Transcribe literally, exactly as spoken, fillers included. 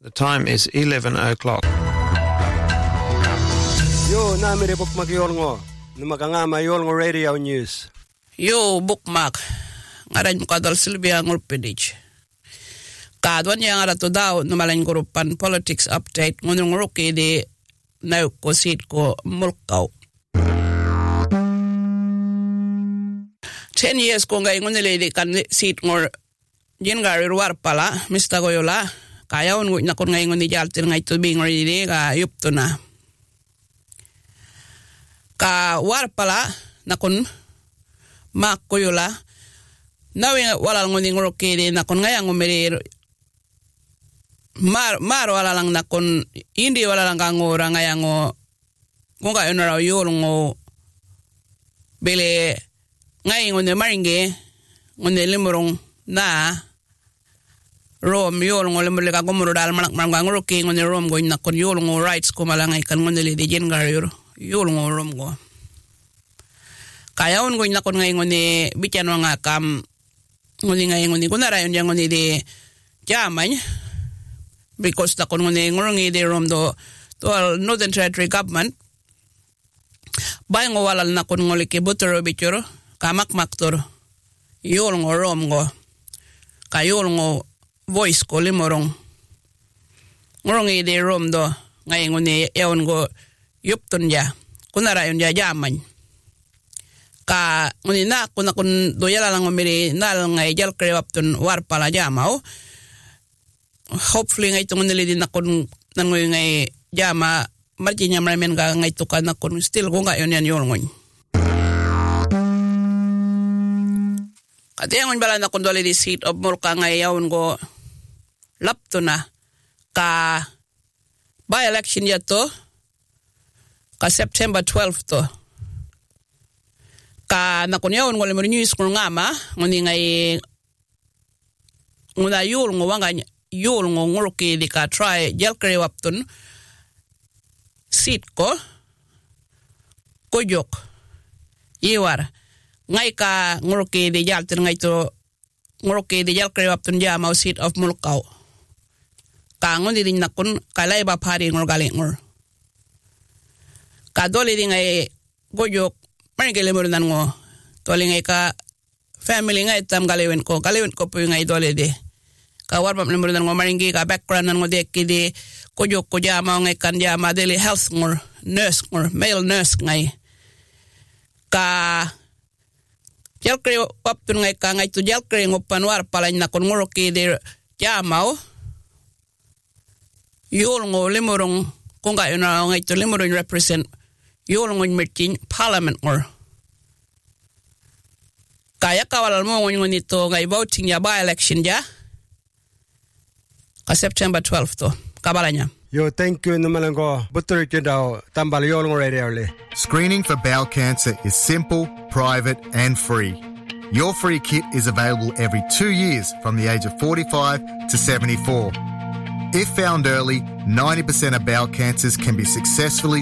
The time is eleven o'clock. Yo, namire bookmark yolngo. Numakangama yolngo radio news. Yo, bookmark. Ngaran mo kadal Sylvia ngurpedich. Kadwan yang ara to daw numalan grupan politics update ngunung ruki di naw ko sit ko mulkaw. Ten years ko ngay ngunili di kan sit ngor jingari ruar pala, Mister Goyola. Kaya un na kon ngay nguni jaltir ngay tubing rin ka yupto na. Ka war pala na kon makoyola nawe wala nguni ngorokede na kon ngay ngumiri mar mar wala lang na kon hindi wala lang kangora ngay ngo kung kayo na raw yun ngo bele ngay nguni maringe nguni limurong na Rom yol ngol mele ka gumuro dal manak mang ngoro ki ngone rom go na kon yol ngo rights ko malangay kan ngone le di jengar yol yol ngo rom go kaya on go na kon ngay ngone bitan nga kam ngone ngay ngone kunara yon yang ngone di jamay because ta kon ngone ngoro ngi de rom do to Northern Territory government bay ngo walal na kon ngole ke botoro bichoro kamak maktor yol ngo rom go kayol ngo voice ko limorong ngorong ide rom do ngay ngone eon go yupton ja kunara yon ja jaman ka ngone na kuna kun do yala lang ngomiri nal ngay jal krewapton war pala jamao hopefully ngay tong nili din nakon nangoy ngay jama marjinya maramen ga ngay tukan nakon still ko nga yon yan yon ngoy kati ngon bala nakon dole di seat of mulka ngay yawn go lapto na ka by election yato ka September twelfth to ka nakunyaon ngol mo news ko ngama ngoni ngai nguna yul ngo wanga yul ngo ngoroki di ka try gel kre wapton sit ko kojok iwar ngai ka ngoroki di jalten ngai to ngoroki di gel kre wapton ja mau sit of mulkaw kangon di nakon kalay ba pari ngor galing ngor kadoli di ngay gojok marigele mo nan ngo toli ngay ka family ngay tam galiwen ko galiwen ko po ngay doli di ka warba mo nan ngo maringi ka background nan ngo de kidi gojok ko jama ngay kan jama daily health ngor nurse ngor male nurse ngay ka jalkre waptun ngay ka ngay tu jalkre ngopan war palay nakon ngoro kidi jamao yol ngo limorong kung kayo na ngay to limorong represent yol ngo merching parliament ngor kaya kawalal mo ngo nito ngay voting ya by election ja ka September twelfth to kabalanya. Yo, thank you numalango butter daw tambal yol ngo radio le. Screening for bowel cancer is simple, private and free. Your free kit is available every two years from the age of forty-five to seventy-four. If found early, ninety percent of bowel cancers can be successfully